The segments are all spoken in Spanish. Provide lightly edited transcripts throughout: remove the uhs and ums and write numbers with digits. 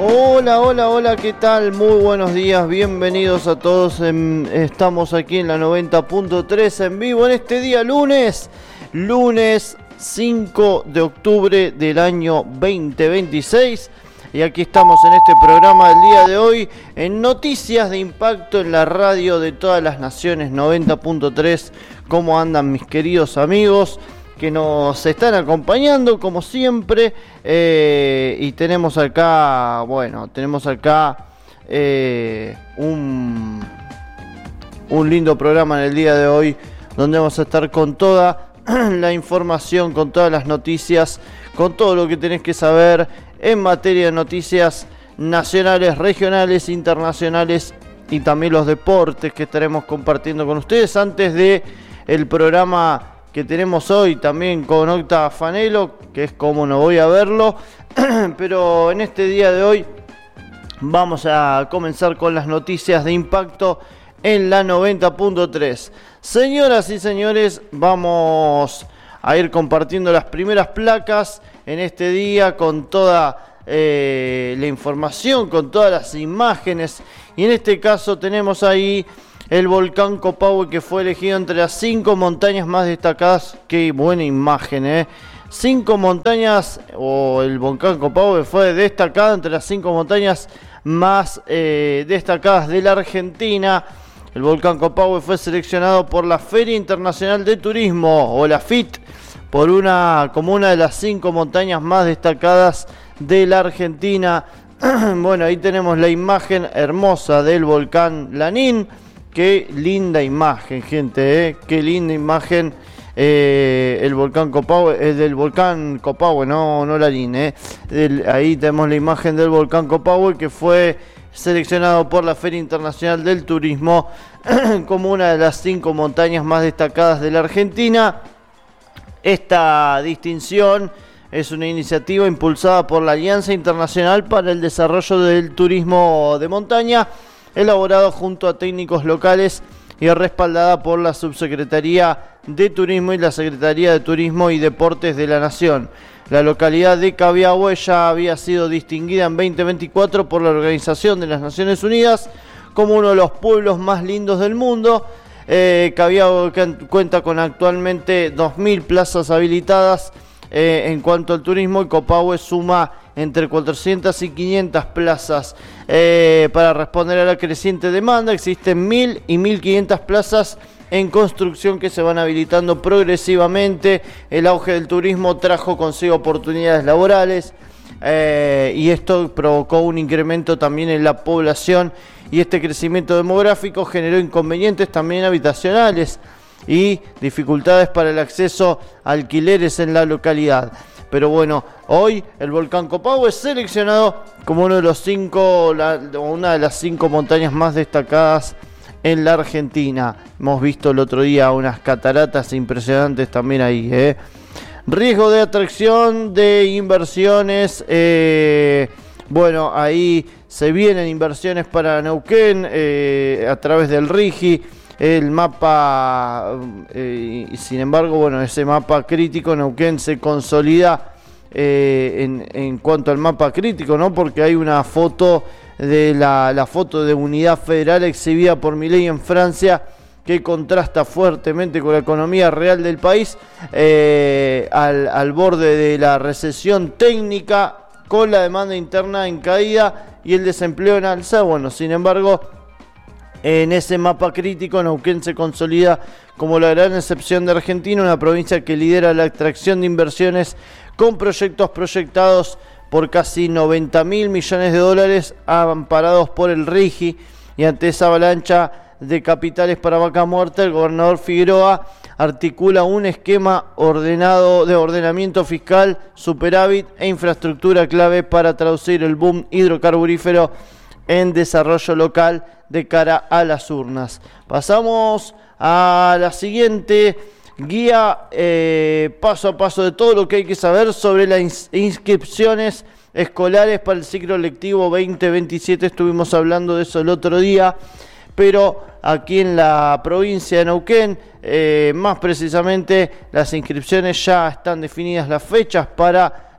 Hola, hola, hola, ¿qué tal? Muy buenos días, bienvenidos a todos. Estamos aquí en la 90.3 en vivo en este día lunes 5 de octubre del año 2026. Y aquí estamos en este programa del día de hoy en Noticias de Impacto en la radio de todas las naciones 90.3. ¿Cómo andan mis queridos amigos que nos están acompañando como siempre? Y tenemos acá, un lindo programa en el día de hoy, donde vamos a estar con toda la información, con todas las noticias, con todo lo que tenés que saber en materia de noticias nacionales, regionales, internacionales y también los deportes que estaremos compartiendo con ustedes. Antes de el programa que tenemos hoy también con Octa Fanelo, que es como no voy a verlo, pero en este día de hoy vamos a comenzar con las noticias de impacto en la 90.3. Señoras y señores, vamos a ir compartiendo las primeras placas en este día con toda la información, con todas las imágenes. Y en este caso tenemos ahí el volcán Copahue, que fue elegido entre las 5 montañas más destacadas. Qué buena imagen, 5 montañas, o el volcán Copahue fue destacado entre las 5 montañas más destacadas de la Argentina. El volcán Copahue fue seleccionado por la Feria Internacional de Turismo, o la FIT, como una de las 5 montañas más destacadas de la Argentina. Bueno, ahí tenemos la imagen hermosa del volcán Lanín. Qué linda imagen, gente, qué linda imagen. El volcán Copahue, del volcán Copahue, no Lanín, ahí tenemos la imagen del volcán Copahue, que fue seleccionado por la Feria Internacional del Turismo como una de las 5 montañas más destacadas de la Argentina. Esta distinción es una iniciativa impulsada por la Alianza Internacional para el Desarrollo del Turismo de Montaña, elaborado junto a técnicos locales y respaldada por la Subsecretaría de Turismo y la Secretaría de Turismo y Deportes de la Nación. La localidad de Cabiahue ya había sido distinguida en 2024 por la Organización de las Naciones Unidas como uno de los pueblos más lindos del mundo. Cabiahue cuenta con actualmente 2.000 plazas habilitadas en cuanto al turismo, y Copahue suma entre 400 y 500 plazas. Para responder a la creciente demanda, existen 1.000 y 1.500 plazas en construcción que se van habilitando progresivamente. El auge del turismo trajo consigo oportunidades laborales, y esto provocó un incremento también en la población, y este crecimiento demográfico generó inconvenientes también habitacionales y dificultades para el acceso a alquileres en la localidad. Pero bueno, hoy el volcán Copahue es seleccionado como una de las 5 montañas más destacadas en la Argentina. Hemos visto el otro día unas cataratas impresionantes también ahí. Riesgo de atracción de inversiones. Bueno, ahí se vienen inversiones para Neuquén a través del RIGI. El mapa, sin embargo, bueno, ese mapa crítico, Neuquén se consolida en cuanto al mapa crítico, ¿no? Porque hay una foto de la foto de unidad federal exhibida por Milei en Francia, que contrasta fuertemente con la economía real del país, al borde de la recesión técnica, con la demanda interna en caída y el desempleo en alza. Bueno, sin embargo, en ese mapa crítico, Neuquén se consolida como la gran excepción de Argentina, una provincia que lidera la atracción de inversiones con proyectos proyectados por casi 90.000 millones de dólares, amparados por el RIGI. Y ante esa avalancha de capitales para Vaca Muerta, el gobernador Figueroa articula un esquema ordenado de ordenamiento fiscal, superávit e infraestructura clave para traducir el boom hidrocarburífero en desarrollo local de cara a las urnas. Pasamos a la siguiente guía, paso a paso de todo lo que hay que saber sobre las inscripciones escolares para el ciclo lectivo 2027. Estuvimos hablando de eso el otro día, pero aquí en la provincia de Neuquén, más precisamente, las inscripciones ya están definidas, las fechas para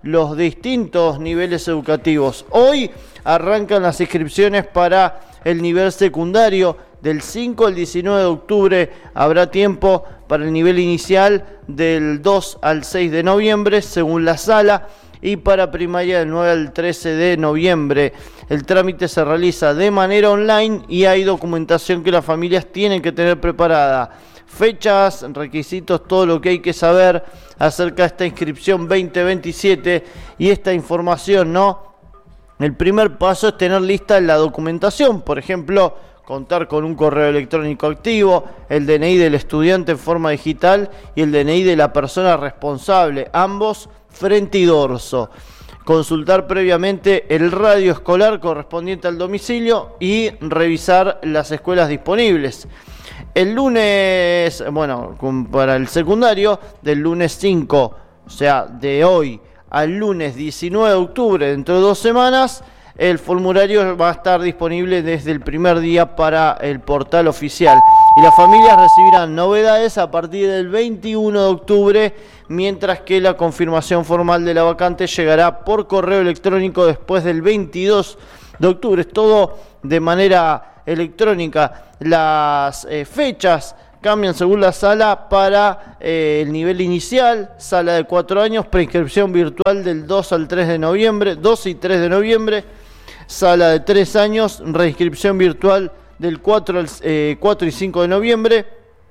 los distintos niveles educativos. Hoy arrancan las inscripciones para el nivel secundario. Del 5 al 19 de octubre habrá tiempo para el nivel inicial, del 2 al 6 de noviembre, según la sala, y para primaria del 9 al 13 de noviembre. El trámite se realiza de manera online y hay documentación que las familias tienen que tener preparada. Fechas, requisitos, todo lo que hay que saber acerca de esta inscripción 2027 y esta información, ¿no? El primer paso es tener lista la documentación, por ejemplo, contar con un correo electrónico activo, el DNI del estudiante en forma digital y el DNI de la persona responsable, ambos frente y dorso. Consultar previamente el radio escolar correspondiente al domicilio y revisar las escuelas disponibles. El lunes, bueno, para el secundario, del lunes 5, o sea, de hoy al lunes 19 de octubre, dentro de 2 semanas, el formulario va a estar disponible desde el primer día para el portal oficial. Y las familias recibirán novedades a partir del 21 de octubre, mientras que la confirmación formal de la vacante llegará por correo electrónico después del 22 de octubre. Es todo de manera electrónica. Las fechas cambian según la sala. Para el nivel inicial, sala de 4 años, preinscripción virtual del 2 al 3 de noviembre, 2 y 3 de noviembre. Sala de 3 años, reinscripción virtual del 4 y 5 de noviembre.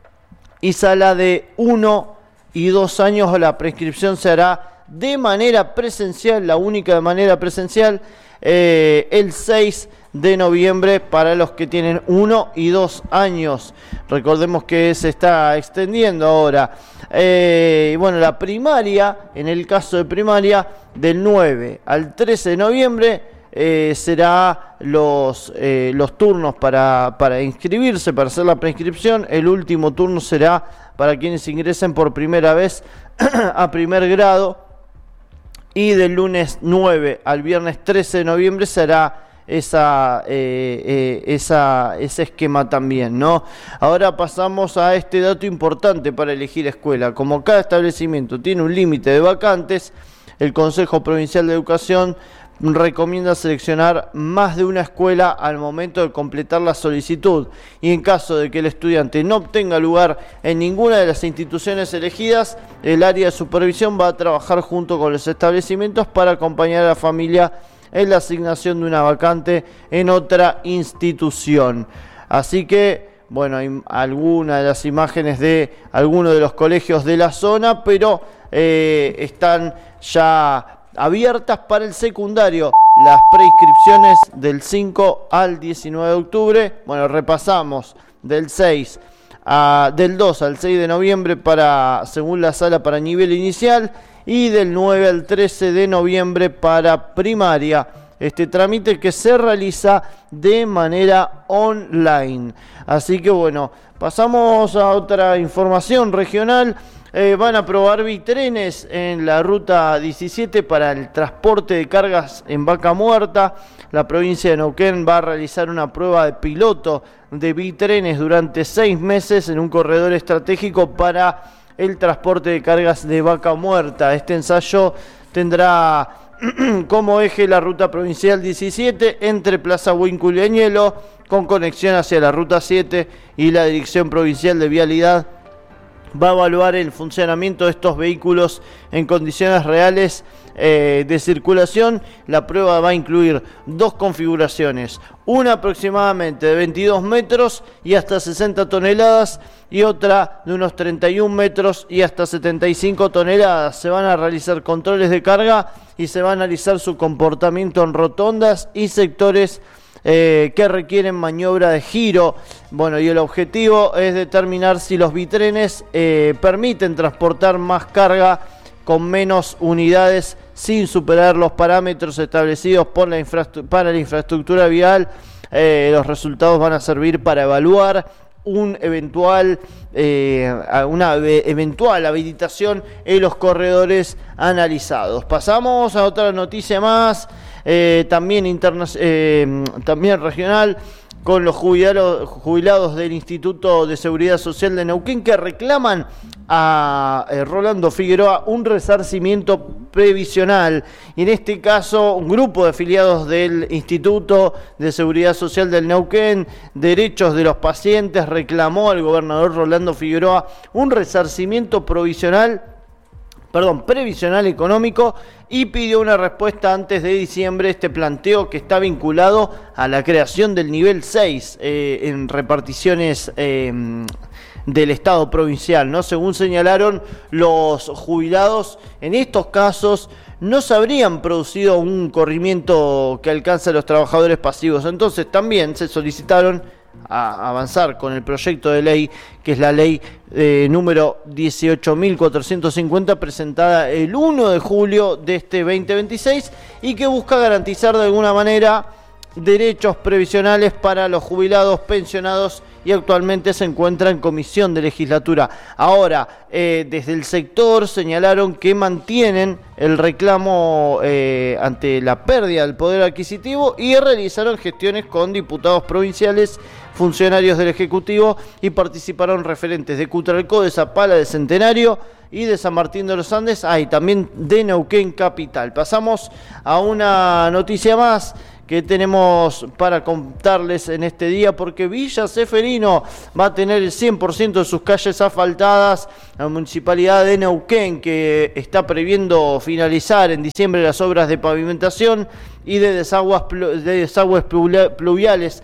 Y sala de 1 y 2 años, la prescripción se hará de manera presencial, la única de manera presencial, el 6 de noviembre para los que tienen 1 y 2 años. Recordemos que se está extendiendo ahora. Bueno, la primaria, en el caso de primaria, del 9 al 13 de noviembre, será los turnos para inscribirse, para hacer la preinscripción. El último turno será para quienes ingresen por primera vez a primer grado, y del lunes 9 al viernes 13 de noviembre será ese esquema también, ¿no? Ahora pasamos a este dato importante para elegir escuela. Como cada establecimiento tiene un límite de vacantes, el Consejo Provincial de Educación recomienda seleccionar más de una escuela al momento de completar la solicitud, y en caso de que el estudiante no obtenga lugar en ninguna de las instituciones elegidas, el área de supervisión va a trabajar junto con los establecimientos para acompañar a la familia en la asignación de una vacante en otra institución. Así que, bueno, hay algunas de las imágenes de algunos de los colegios de la zona, pero están ya abiertas para el secundario las preinscripciones del 5 al 19 de octubre. Bueno, repasamos del 2 al 6 de noviembre según la sala, para nivel inicial, y del 9 al 13 de noviembre para primaria. Este trámite que se realiza de manera online. Así que bueno, pasamos a otra información regional. Van a probar bitrenes en la ruta 17 para el transporte de cargas en Vaca Muerta. La provincia de Neuquén va a realizar una prueba de piloto de bitrenes durante 6 meses en un corredor estratégico para el transporte de cargas de Vaca Muerta. Este ensayo tendrá como eje la ruta provincial 17 entre Plaza Huínculo y Añelo, con conexión hacia la ruta 7, y la Dirección Provincial de Vialidad va a evaluar el funcionamiento de estos vehículos en condiciones reales de circulación. La prueba va a incluir 2 configuraciones, una aproximadamente de 22 metros y hasta 60 toneladas y otra de unos 31 metros y hasta 75 toneladas. Se van a realizar controles de carga y se va a analizar su comportamiento en rotondas y sectores que requieren maniobra de giro. Bueno, y el objetivo es determinar si los bitrenes permiten transportar más carga con menos unidades sin superar los parámetros establecidos para la infraestructura vial. Los resultados van a servir para evaluar una eventual habilitación en los corredores analizados. Pasamos a otra noticia más, también regional. con los jubilados del Instituto de Seguridad Social de Neuquén, que reclaman a Rolando Figueroa un resarcimiento previsional. Y en este caso, un grupo de afiliados del Instituto de Seguridad Social del Neuquén, Derechos de los Pacientes, reclamó al gobernador Rolando Figueroa un resarcimiento previsional económico, y pidió una respuesta antes de diciembre. Este planteo, que está vinculado a la creación del nivel 6 en reparticiones del Estado provincial, ¿no? Según señalaron los jubilados, en estos casos no se habrían producido un corrimiento que alcance a los trabajadores pasivos. Entonces también se solicitaron a avanzar con el proyecto de ley, que es la ley número 18.450, presentada el 1 de julio de este 2026, y que busca garantizar de alguna manera derechos previsionales para los jubilados, pensionados, y actualmente se encuentra en comisión de legislatura. Ahora, desde el sector señalaron que mantienen el reclamo ante la pérdida del poder adquisitivo, y realizaron gestiones con diputados provinciales, funcionarios del Ejecutivo, y participaron referentes de Cutralcó, de Zapala, de Centenario y de San Martín de los Andes, y también de Neuquén Capital. Pasamos a una noticia más que tenemos para contarles en este día, porque Villa Ceferino va a tener el 100% de sus calles asfaltadas. La Municipalidad de Neuquén, que está previendo finalizar en diciembre las obras de pavimentación y de desagües pluviales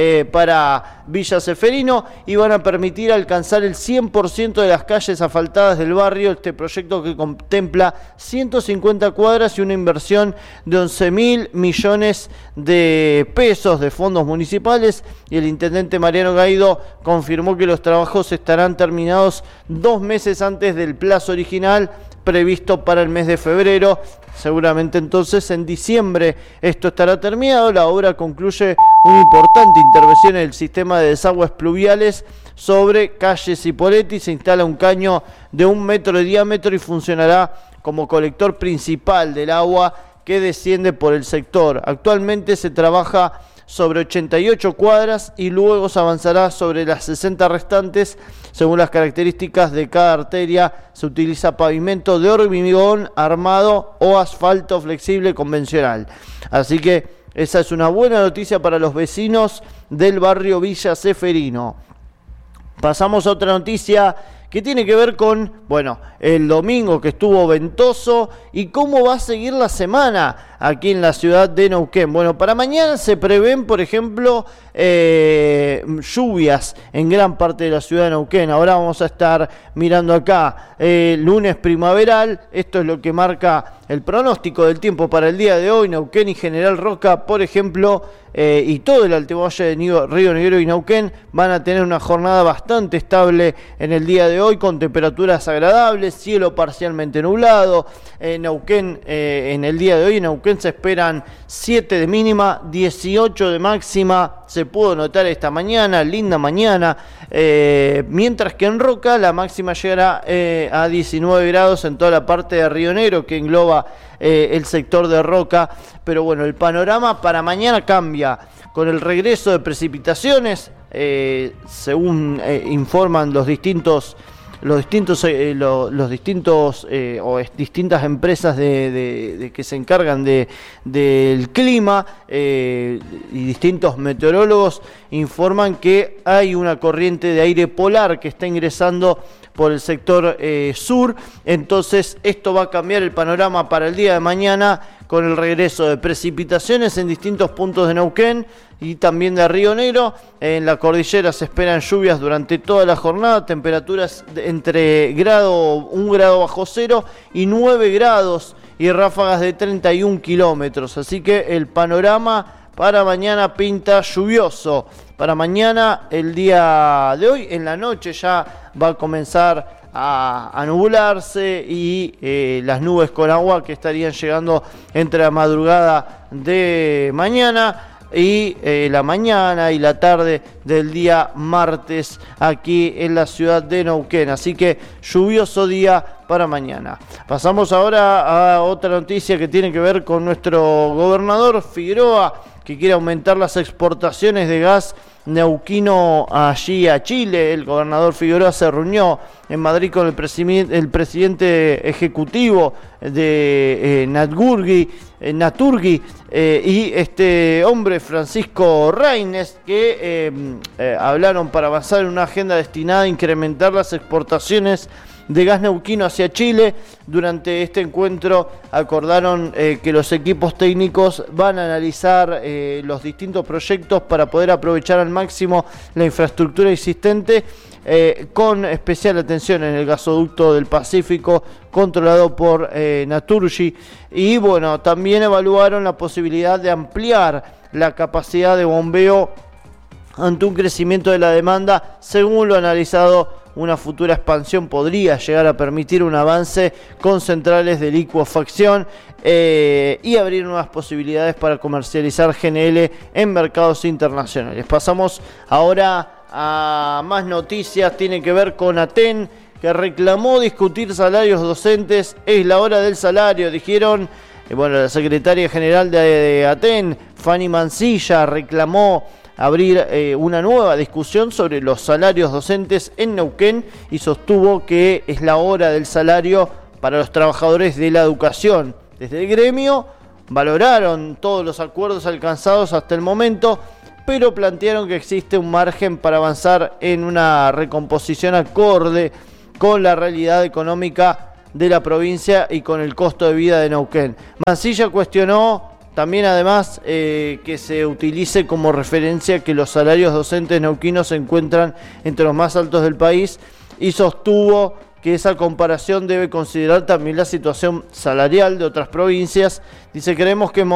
para Villa Ceferino, y van a permitir alcanzar el 100% de las calles asfaltadas del barrio. Este proyecto, que contempla 150 cuadras y una inversión de 11.000 millones de pesos de fondos municipales, y el intendente Mariano Gaido confirmó que los trabajos estarán terminados 2 meses antes del plazo original previsto para el mes de febrero. Seguramente entonces en diciembre esto estará terminado. La obra concluye una importante intervención en el sistema de desagües pluviales sobre calle Cipolletti. Se instala un caño de 1 metro de diámetro y funcionará como colector principal del agua que desciende por el sector. Actualmente se trabaja sobre 88 cuadras y luego se avanzará sobre las 60 restantes. Según las características de cada arteria, se utiliza pavimento de hormigón armado o asfalto flexible convencional. Así que esa es una buena noticia para los vecinos del barrio Villa Ceferino. Pasamos a otra noticia que tiene que ver con, el domingo, que estuvo ventoso, y cómo va a seguir la semana aquí en la ciudad de Neuquén. Para mañana se prevén, por ejemplo, lluvias en gran parte de la ciudad de Neuquén. Ahora vamos a estar mirando acá, lunes primaveral. Esto es lo que marca el pronóstico del tiempo para el día de hoy. Neuquén y General Roca, por ejemplo, y todo el Alto Valle de Río Negro y Neuquén van a tener una jornada bastante estable en el día de hoy, con temperaturas agradables, cielo parcialmente nublado. Neuquén, en el día de hoy en Neuquén se esperan 7 de mínima, 18 de máxima. Se pudo notar esta mañana, linda mañana, mientras que en Roca la máxima llegará a 19 grados en toda la parte de Río Negro, que engloba el sector de Roca. Pero el panorama para mañana cambia con el regreso de precipitaciones, según informan distintas empresas de que se encargan del clima, y distintos meteorólogos informan que hay una corriente de aire polar que está ingresando por el sector sur. Entonces esto va a cambiar el panorama para el día de mañana, con el regreso de precipitaciones en distintos puntos de Neuquén y también de Río Negro. En la cordillera se esperan lluvias durante toda la jornada, temperaturas entre 1 grado bajo cero y 9 grados, y ráfagas de 31 kilómetros. Así que el panorama para mañana pinta lluvioso. Para mañana, el día de hoy, en la noche ya va a comenzar a nublarse, y las nubes con agua que estarían llegando entre la madrugada de mañana y la mañana y la tarde del día martes aquí en la ciudad de Neuquén. Así que lluvioso día para mañana. Pasamos ahora a otra noticia que tiene que ver con nuestro gobernador Figueroa, que quiere aumentar las exportaciones de gas neuquino allí a Chile. El gobernador Figueroa se reunió en Madrid con el presidente ejecutivo de Naturgy y este hombre Francisco Reines, que hablaron para avanzar en una agenda destinada a incrementar las exportaciones de gas neuquino hacia Chile. Durante este encuentro acordaron que los equipos técnicos van a analizar los distintos proyectos para poder aprovechar al máximo la infraestructura existente, con especial atención en el gasoducto del Pacífico controlado por Naturgy. Y bueno, también evaluaron la posibilidad de ampliar la capacidad de bombeo ante un crecimiento de la demanda. Según lo analizado, una futura expansión podría llegar a permitir un avance con centrales de licuefacción y abrir nuevas posibilidades para comercializar GNL en mercados internacionales. Pasamos ahora a más noticias. Tiene que ver con Aten, que reclamó discutir salarios docentes. Es la hora del salario, dijeron. La secretaria general de Aten, Fanny Mansilla, reclamó abrir una nueva discusión sobre los salarios docentes en Neuquén y sostuvo que es la hora del salario para los trabajadores de la educación. Desde el gremio valoraron todos los acuerdos alcanzados hasta el momento, pero plantearon que existe un margen para avanzar en una recomposición acorde con la realidad económica de la provincia y con el costo de vida de Neuquén. Mansilla cuestionó también, además, que se utilice como referencia que los salarios docentes neuquinos se encuentran entre los más altos del país y sostuvo que esa comparación debe considerar también la situación salarial de otras provincias. Dice: creemos que